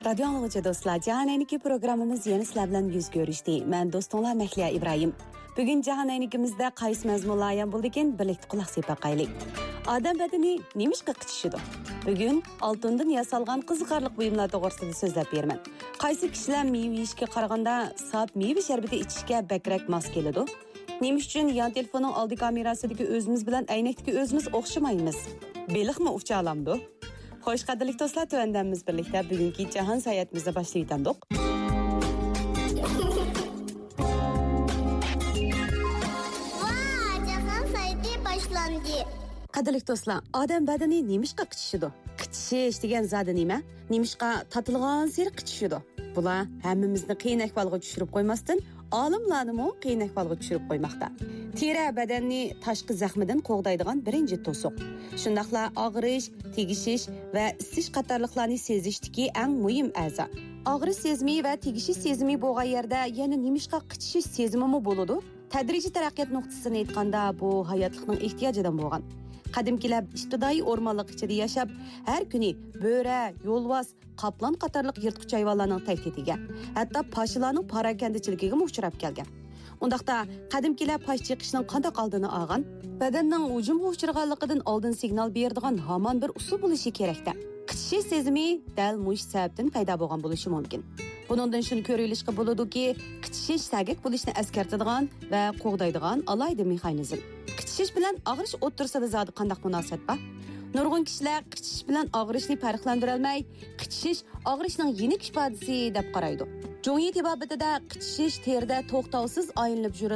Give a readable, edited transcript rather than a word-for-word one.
Radio anlıqçı dostlar, Cahan Ayniki programımız yeni sizlar bilan yüz görüşdi. Ben dostunlar Mehliya İbrahim. Bugün Cahan Aynikimizde qaysi mazmunlaryan bo'ldi ekan, birlikte quloq sepaqaylik. Odam badani nemishqa qichishidi? Bugun oltindan yasalgan qiziqarli buyumlar to'g'risida so'zlab beraman. Qaysi kishilar meva yeyishga qaraganda saf meva sharbati ichishga bakrak mos keladi? Nima uchun yon telefonning oldi kamerasidagi o'zimiz bilan aynakdagi o'zimiz o'xshamaymiz? Beliqmi ucha olamdi? Xo'sh, qadrli do'stlar, tuvandamiz birlikda bugungi jahon sayohatimizni boshlaydik. Qadrli do'stlar, odam badani nemishqa qichishidi? Qichish degan zodi nima? Nemishqa tatilgan seri qichishidi? Bular hammamizni qiyin ahvolga tushirib qo'ymasdan, olimlarni qiyin ahvolga tushirib qo'ymoqda. Teri badanni tashqi zaxmidan qo'g'daydigan birinchi to'siq. Shundaqla og'rish, tegishish va isish qatorliqlarni sezishdagi eng muhim a'zo. Og'rish sezimi va tegishish sezimi bo'lgan yerda yana nemishqa qichish sezimi bo'ladi? Tadrijiy taraqqiyot nuqtasini aytganda bu hayotlikning ehtiyojidan bo'lgan. Qadimkilar ibtidoiy o'rmonlik ichida yashab, har kuni bo'ra, yo'lvoz, qoplan qatorliq yirtqich hayvonlarning tahdidiga, hatto pashilarning parakandichiligiga uchrab kelgan. Undaqda qadimkilar pash chiqishning qanday oldini olgan, badanning hujumga uchraganligidan oldin signal beradigan hamon bir usul bo'lishi kerakda. Qichish sezimi dal mush sababdan paydo bo'lgan bo'lishi mumkin. Bundan shuni ko'rilishga bo'ladiki, qichish sagak bo'lishni eskartadigan va qo'g'daydigan alayda mexanizm. Qichish bilan og'rish o'rtasida zodi qanday munosabat bor? Nurg'un kishilar qichish bilan og'rishni farqlantira olmay, qichish og'rishning yenik ifodasi deb qaraydi. Jongi tibobatida qichish terida to'xtovsiz aylanib